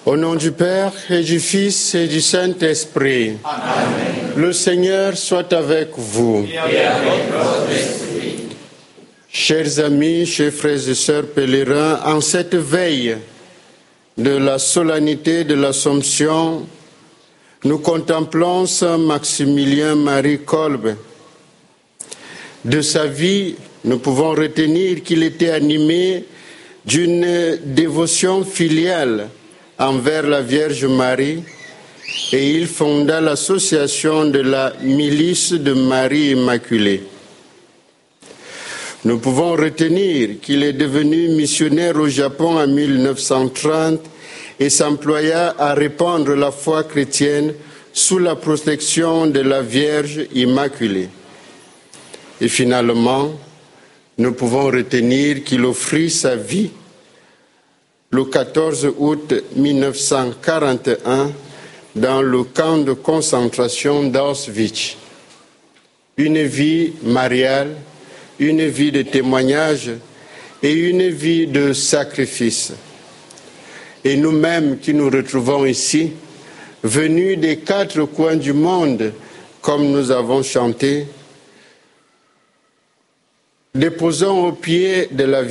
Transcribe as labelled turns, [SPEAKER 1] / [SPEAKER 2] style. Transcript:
[SPEAKER 1] Au nom du Père et du Fils et du Saint-Esprit.
[SPEAKER 2] Amen.
[SPEAKER 1] Le Seigneur soit avec vous.
[SPEAKER 2] Et avec votre esprit.
[SPEAKER 1] Chers amis, chers frères et sœurs pèlerins, en cette veille de la solennité de l'Assomption, nous contemplons Saint Maximilien Marie Kolbe. De sa vie, nous pouvons retenir qu'il était animé d'une dévotion filiale envers la Vierge Marie et il fonda l'association de la Milice de Marie Immaculée. Nous pouvons retenir qu'il est devenu missionnaire au Japon en 1930 et s'employa à répandre la foi chrétienne sous la protection de la Vierge Immaculée. Et finalement, nous pouvons retenir qu'il offrit sa vie le 14 août 1941 dans le camp de concentration d'Auschwitz. Une vie mariale, une vie de témoignage et une vie de sacrifice. Et nous-mêmes qui nous retrouvons ici, venus des 4 coins du monde, comme nous avons chanté, déposons au pied de la